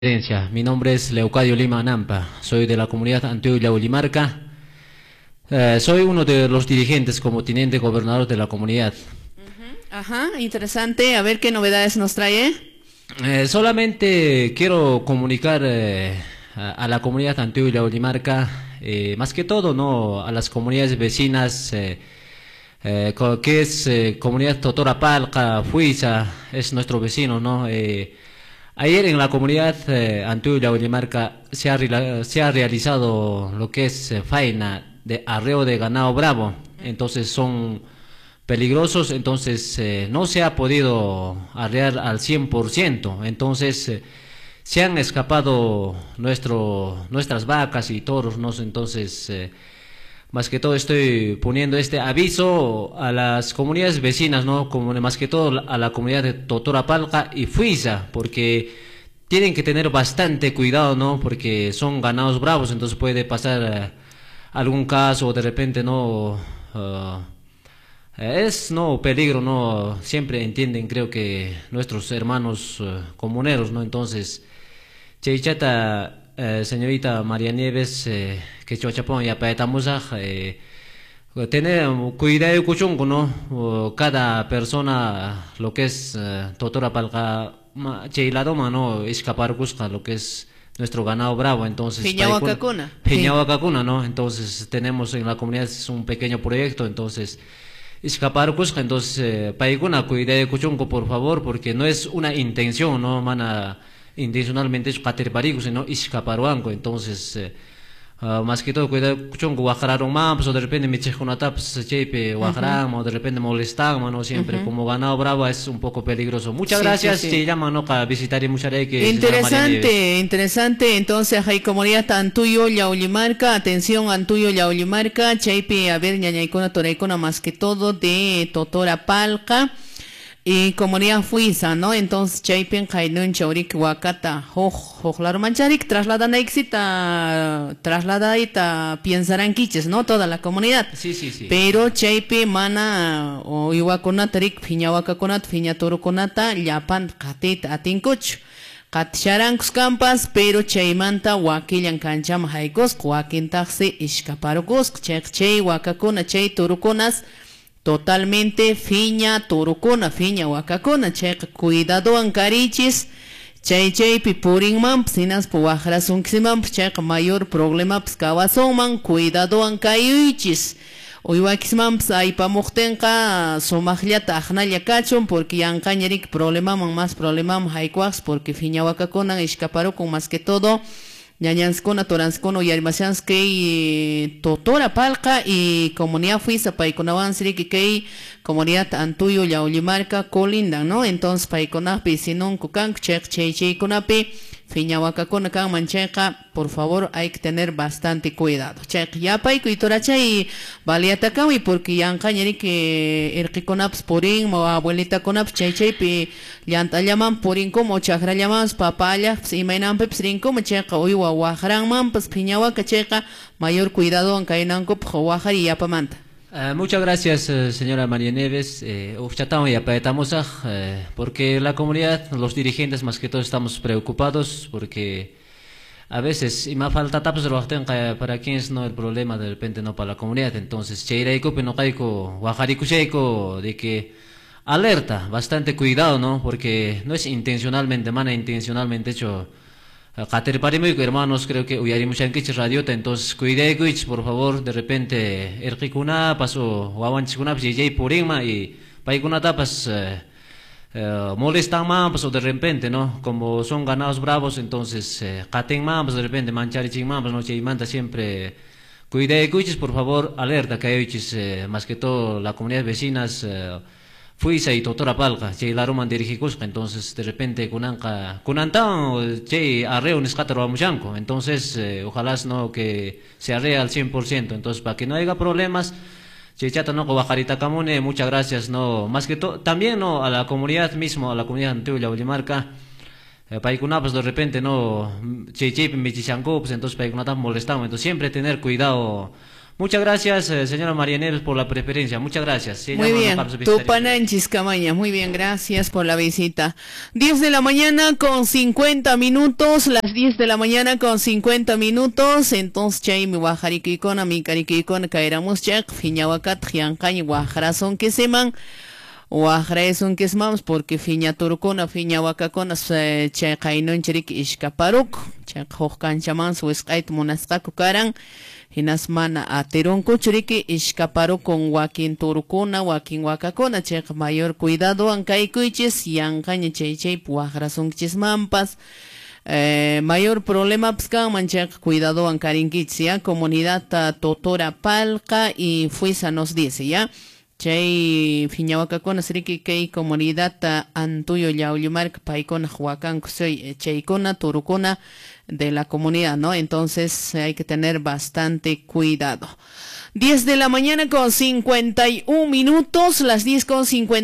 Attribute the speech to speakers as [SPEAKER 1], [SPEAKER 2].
[SPEAKER 1] Mi nombre es Leucadio Lima Nampa, soy de la comunidad Antioquia Ulimarca. Soy uno de los dirigentes como teniente gobernador de la comunidad.
[SPEAKER 2] Ajá, interesante. A ver qué novedades nos trae.
[SPEAKER 1] Solamente quiero comunicar a la comunidad Antioquia Ulimarca, más que todo, ¿no?, a las comunidades vecinas, que es comunidad Totorapalqa, Fuiza, es nuestro vecino, ¿no? Ayer en la comunidad Antioquia Ulimarca se ha realizado lo que es faena de arreo de ganado bravo. Entonces son peligrosos, entonces no se ha podido arrear al 100%. Entonces se han escapado nuestras vacas y toros, ¿no? Entonces más que todo estoy poniendo este aviso a las comunidades vecinas, ¿no? Como más que todo a la comunidad de Totorapalqa y Fuiza, porque tienen que tener bastante cuidado, ¿no? Porque son ganados bravos, entonces puede pasar algún caso o de repente no es no peligro, ¿no? Siempre entienden, creo que nuestros hermanos comuneros, ¿no? Entonces Cheichata, señorita María Nieves, que chochapón ya paetamos tener cuidado cuchungo, ¿no? Cada persona lo que es Totorapalqa cheiladoma, ¿no? Escapar busca lo que es nuestro ganado bravo. Entonces Piñahuacacuna, ¿no? Entonces tenemos en la comunidad un pequeño proyecto, entonces escapar busca, entonces paiguna cuidado cuchungo, por favor, porque no es una intención, ¿no? Intencionalmente es caterparigo, sino escaparuanco. Entonces más que todo cuidado chongo guajararon más, o de repente me chejo una tapa chepe guajarán, o de repente molestan, ¿no? Siempre como ganado bravo es un poco peligroso. Muchas gracias. Se llama, ¿no?, para visitar y muchas que
[SPEAKER 2] interesante. Entonces hay comunidad Antioquia Ulimarca, atención Antioquia Ulimarca, chepe a ver ñañaicona toraicona, más que todo de Totorapalqa y comunidad Fuiza, ¿no? Entonces chaypen jainun chaurik wakata hojlar mancharik trasladan ita piensan quiches, ¿no? Toda la comunidad.
[SPEAKER 1] Sí.
[SPEAKER 2] Pero chaype mana o iwakunatarik piñawakakunat piñaturukunata llapan katit atinkuch katisharankus campas, pero chaymanta wakillan kancham haykos wakintaxi ishkaparukus chay wakakuna chay turukunas totalmente fiña turucuna, fiña wakakuna, chay cuidado ancarichis, chay pipurin mamps, sinas puajrasun ximan, chay mayor problema pskawasoman, cuidado ancayuichis. Uywakis mamps ay pamuchtenka somajliata ajnalla kachon, porque yankañerik problema más problema haykwax, porque fiña wakakuna escaparon con más que todo ñañanskuna toranskuna uyarimashansky Totorapalqa y comunidad Fuiza paykunawan siriki kay comunidad Antioquia Ulimarca colindan, ¿no? Entonces paykunapi sinunku kanku chaykunapi fiñawakakuna kan manchayqa, por favor hay que tener bastante cuidado. Chayqa yapayku iturachay baliatakanwi, porque yanqañariki irqikunapas purin o abuelitakunapas chaypi llantallaman purin como chakrallaman papallapas imaynanpipas rinkuma chayqa uywa waqranmanpas piñawaka chayqa mayor cuidado ankaynankup waqar y yapamanta.
[SPEAKER 1] Muchas gracias, señora María Nieves. Porque la comunidad, los dirigentes más que todo estamos preocupados, porque a veces, y más falta tapas para quién es no el problema, de repente no para la comunidad. Entonces, de que alerta, bastante cuidado, ¿no? Porque no es intencionalmente, intencionalmente hecho. Hermanos, creo que uyarimushankichis radiota, entonces cuidéis, por favor, de repente erqikuna paso wawanchikunapas yayay purinma y paykunatapas molestan más, pues, o de repente, ¿no? Como son ganados bravos, entonces qaten más, pues, de repente mancharichin más, pues, no chaymanta siempre cuidéis, por favor, alerta que hay más que todo la comunidad vecinas Fuiza y Totorapalqa, chay laruman dirigikusqa, entonces de repente kunantan chay arreo nisqata ruamushanku, entonces ojalá no que se arrea al 100%, entonces para que no haya problemas, chaychata no bajarita camune, muchas gracias, no, más que todo, también no a la comunidad mismo, a la comunidad Antioquia Ulimarca, paykunapas de repente no chaypi michishanku, pues entonces paykunata molestamos, entonces siempre tener cuidado. Muchas gracias, señora Marianeros, por la preferencia. Muchas gracias. Sí,
[SPEAKER 2] Muy bien, Tupananchis Camaña, muy bien, gracias por la visita. 10 de la mañana con 50 minutos, las 10 de la mañana con 50 minutos, entonces chay mi guajarikikona, mi carikikona, caeramos chak, fiñawakat, jiancañi, guajarazón que seman, guajaraezón que esmamos, porque fiña turcona, fiña wakakona, chay kainon chirik ishkaparuk, chay hojkan chaman, su escait monascaco caran, hinas mana ateronco churiki ishkaparo con wakin turcuna, wakin wakakona, chay mayor cuidado ancaikuiches, yancaña chay puajrazón mampas, mayor problema pska manchak cuidado ancarinquich, ya comunidad Totora Palca y Fuisa nos dice, ya. Chay fiñawakakona sriki kay comunidad Antuyo Yaullumark paikona huacan soy chaykona turukona de la comunidad, ¿no? Entonces hay que tener bastante cuidado. 10 de la mañana con 51 minutos, las 10 con 50.